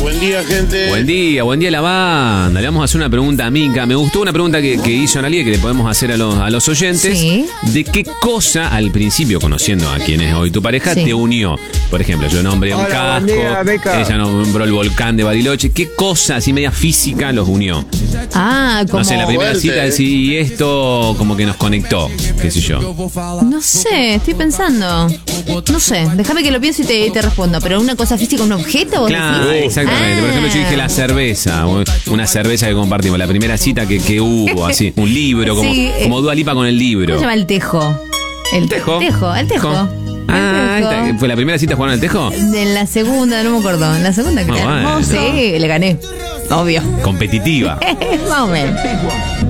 Buen día, gente. Buen día la banda. Le vamos a hacer una pregunta a Mica. Me gustó una pregunta que hizo Analia que le podemos hacer a los oyentes. Sí. ¿De qué cosa al principio, conociendo a quien es hoy tu pareja, Sí. te unió? Por ejemplo, yo nombré un Hola, casco, buen día, Beca. ella nombró el volcán de Bariloche. ¿Qué cosa así media física los unió? Ah, como... No sé, la primera Fuerte. cita, sí, esto como que nos conectó, qué sé yo. No sé, estoy pensando. No sé, déjame que lo piense y te respondo. ¿Pero una cosa física, un objeto? ¿Vos Claro, decís? exactamente. Por ejemplo, yo dije la cerveza, una cerveza que compartimos, la primera cita que hubo, así, un libro, como, Sí, como Dua Lipa con el libro. ¿Cómo se llama el tejo? El ¿Tejo? El tejo. Ah, ahí El tejo. está. ¿Fue la primera cita jugaron al tejo? En la segunda, no me acuerdo. En la segunda, creo. bueno. Sí, le gané. Obvio. Competitiva. Más o menos.